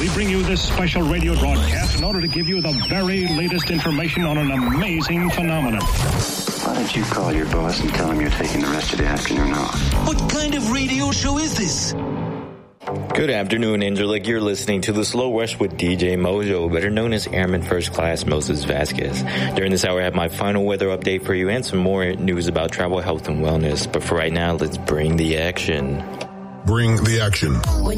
We bring you this special radio broadcast in order to give you the very latest information on an amazing phenomenon. Why don't you call your boss and tell him you're taking the rest of the afternoon off? What kind of radio show is this? Good afternoon, Angelic. You're listening to The Slow Rush with DJ Mojo, better known as Airman First Class Moses Vasquez. During this hour, I have my final weather update for you and some more news about travel, health, and wellness. But for right now, let's bring the action. Bring the action.